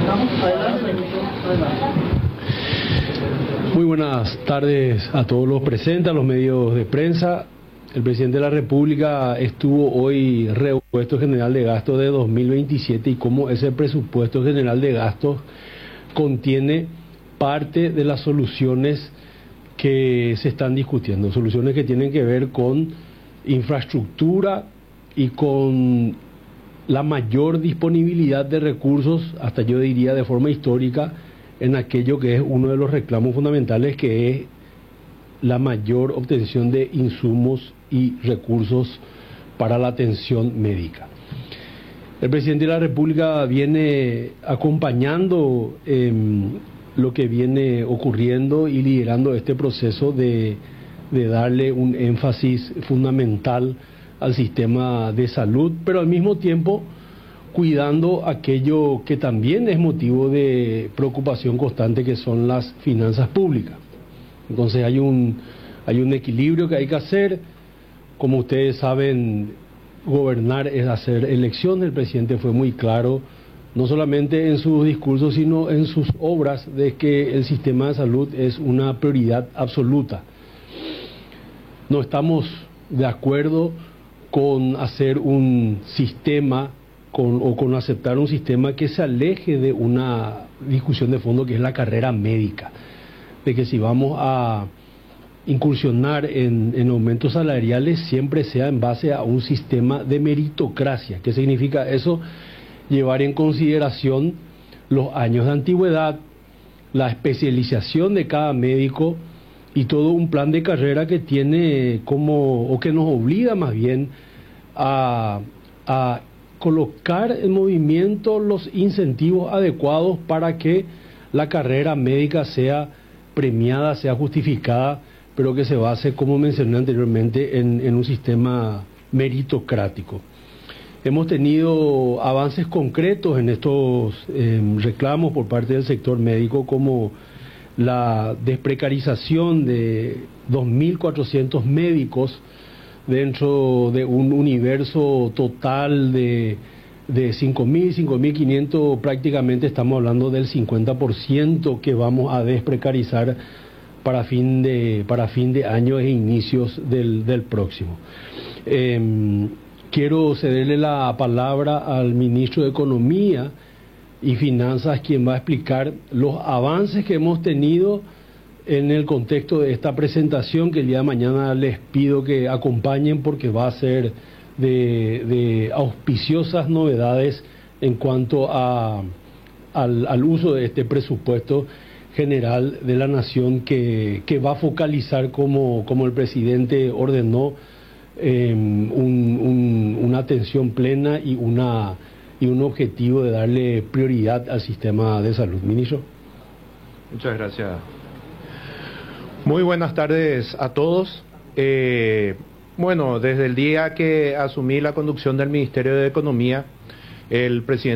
Muy buenas tardes a todos los presentes, a los medios de prensa. El presidente de la República estuvo hoy presupuesto general de gastos de 2027 y cómo ese presupuesto general de gastos contiene parte de las soluciones que se están discutiendo, soluciones que tienen que ver con infraestructura y con la mayor disponibilidad de recursos, hasta yo diría de forma histórica, en aquello que es uno de los reclamos fundamentales, que es la mayor obtención de insumos y recursos para la atención médica. El presidente de la República viene acompañando lo que viene ocurriendo y liderando este proceso de darle un énfasis fundamental al sistema de salud, pero al mismo tiempo cuidando aquello que también es motivo de preocupación constante, que son las finanzas públicas. Entonces hay un equilibrio que hay que hacer. Como ustedes saben, gobernar es hacer elecciones. El presidente fue muy claro, no solamente en sus discursos, sino en sus obras, de que el sistema de salud es una prioridad absoluta. No estamos de acuerdo con hacer un sistema con aceptar un sistema que se aleje de una discusión de fondo, que es la carrera médica, de que si vamos a incursionar en aumentos salariales siempre sea en base a un sistema de meritocracia. ¿Qué significa eso? Llevar en consideración los años de antigüedad, la especialización de cada médico y todo un plan de carrera que tiene o que nos obliga más bien a colocar en movimiento los incentivos adecuados para que la carrera médica sea premiada, sea justificada, pero que se base, como mencioné anteriormente, en un sistema meritocrático. Hemos tenido avances concretos en estos reclamos por parte del sector médico, como la desprecarización de 2.400 médicos dentro de un universo total de 5.000, 5.500, prácticamente estamos hablando del 50% que vamos a desprecarizar para fin de año e inicios del próximo. Quiero cederle la palabra al ministro de Economía y Finanzas, quien va a explicar los avances que hemos tenido en el contexto de esta presentación, que el día de mañana les pido que acompañen, porque va a ser de auspiciosas novedades en cuanto al uso de este presupuesto general de la Nación, que va a focalizar, como el presidente ordenó, una atención plena y un objetivo de darle prioridad al sistema de salud. Ministro. Muchas gracias. Muy buenas tardes a todos. Bueno, desde el día que asumí la conducción del Ministerio de Economía, el presidente